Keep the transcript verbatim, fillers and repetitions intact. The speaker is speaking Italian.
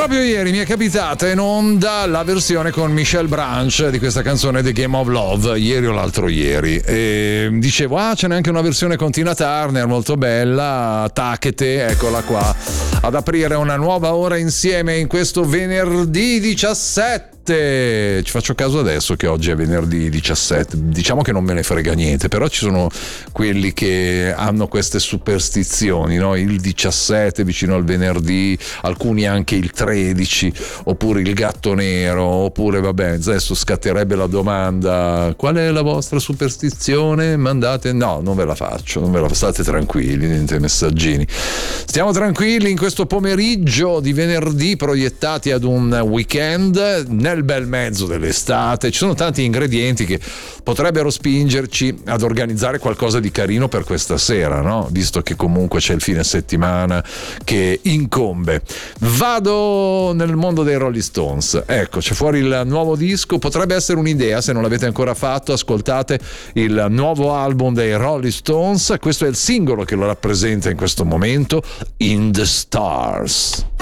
Proprio ieri mi è capitata in onda la versione con Michelle Branch di questa canzone The Game of Love, ieri o l'altro ieri, e dicevo ah ce n'è anche una versione con Tina Turner molto bella, tacchete, eccola qua ad aprire una nuova ora insieme in questo venerdì diciassette. Ci faccio caso adesso che oggi è venerdì diciassette, diciamo che non me ne frega niente, però ci sono quelli che hanno queste superstizioni, no? Il diciassette vicino al venerdì, alcuni anche il tredici, oppure il gatto nero, oppure vabbè, adesso scatterebbe la domanda: qual è la vostra superstizione? Mandate, no, non ve la faccio, non ve la state tranquilli, niente messaggini. Stiamo tranquilli in questo pomeriggio di venerdì, proiettati ad un weekend nel bel mezzo dell'estate. Ci sono tanti ingredienti che potrebbero spingerci ad organizzare qualcosa di carino per questa sera, no? Visto che comunque c'è il fine settimana che incombe. Vado nel mondo dei Rolling Stones. Ecco, c'è fuori il nuovo disco, potrebbe essere un'idea, se non l'avete ancora fatto, ascoltate il nuovo album dei Rolling Stones. Questo è il singolo che lo rappresenta in questo momento, In the Stars.